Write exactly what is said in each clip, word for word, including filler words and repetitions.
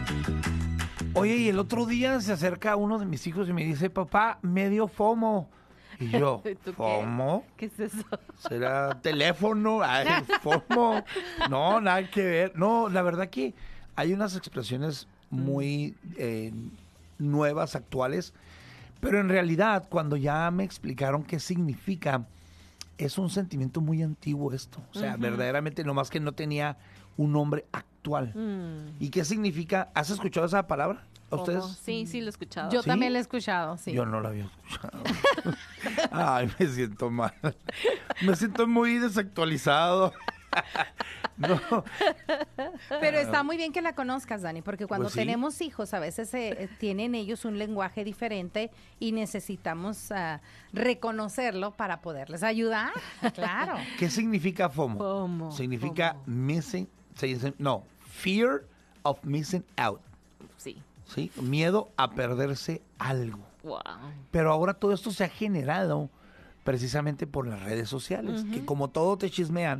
Oye, y el otro día se acerca uno de mis hijos y me dice, papá, me dio FOMO. Y yo, ¿Tú ¿FOMO? ¿Qué? ¿Qué es eso? ¿Será teléfono? Ay, FOMO. No, nada que ver. No, la verdad que hay unas expresiones muy eh, nuevas, actuales, pero en realidad cuando ya me explicaron qué significa, es un sentimiento muy antiguo esto. O sea, uh-huh. verdaderamente nomás que no tenía un nombre actual. Mm. ¿Y qué significa? ¿Has escuchado esa palabra? ¿A ustedes? Sí, sí lo he escuchado. Yo ¿Sí? también lo he escuchado, sí. Yo no la había escuchado. Ay, me siento mal. Me siento muy desactualizado. No. Pero está muy bien que la conozcas, Dani, porque cuando Pues sí. tenemos hijos, a veces eh, tienen ellos un lenguaje diferente y necesitamos uh, reconocerlo para poderles ayudar. Claro. ¿Qué significa FOMO? FOMO. Significa FOMO. missing, se dice, no, fear of missing out. Sí. ¿Sí? Miedo a perderse algo. Wow. Pero ahora todo esto se ha generado precisamente por las redes sociales, uh-huh. que como todo te chismean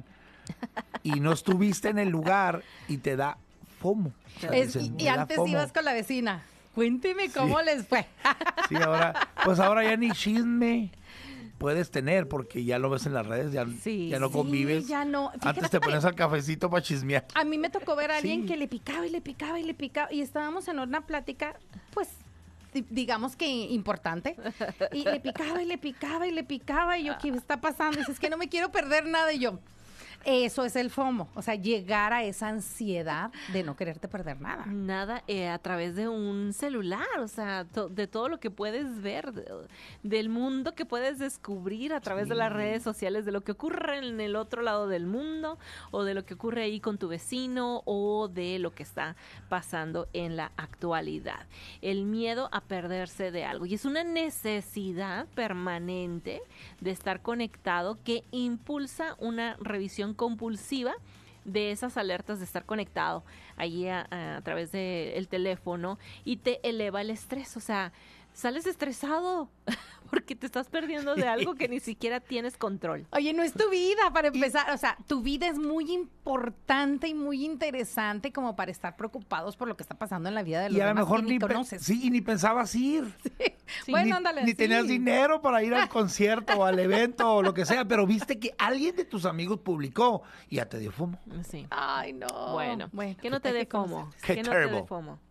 y no estuviste en el lugar y te da FOMO. O sea, Es, dicen, y "Me da antes FOMO". ibas con la vecina. Cuénteme cómo Sí. les fue. Sí, ahora, pues ahora ya ni chisme puedes tener porque ya lo ves en las redes, ya, Sí, ya no sí, convives. ya no. Antes Fíjate te ponías al cafecito para chismear. A mí me tocó ver a alguien Sí. que le picaba y le picaba y le picaba y estábamos en una plática, pues, di- digamos que importante, y le picaba y le picaba y le picaba y yo, ¿qué está pasando? Y dice, es que no me quiero perder nada y yo... Eso es el FOMO, o sea, llegar a esa ansiedad de no quererte perder nada. Nada eh, a través de un celular, o sea, to- de todo lo que puedes ver, de- del mundo que puedes descubrir a través Sí. de las redes sociales, de lo que ocurre en el otro lado del mundo, o de lo que ocurre ahí con tu vecino, o de lo que está pasando en la actualidad. El miedo a perderse de algo. Y es una necesidad permanente de estar conectado que impulsa una revisión compulsiva de esas alertas de estar conectado allí a, a, a través del teléfono y te eleva el estrés, o sea, sales estresado porque te estás perdiendo de algo que ni siquiera tienes control. Oye, no es tu vida para empezar, o sea, tu vida es muy importante y muy interesante como para estar preocupados por lo que está pasando en la vida de los Y a lo demás mejor que ni, ni pe- conoces. sí, y ni pensabas ir. Sí. Bueno, ni, ándale, ni sí. tenías dinero para ir al concierto o al evento o lo que sea, pero viste que alguien de tus amigos publicó y ya te dio FOMO. Sí. Ay, no. Bueno, bueno que no te hay dé que conocer. FOMO. Qué Que no te terrible. dé FOMO.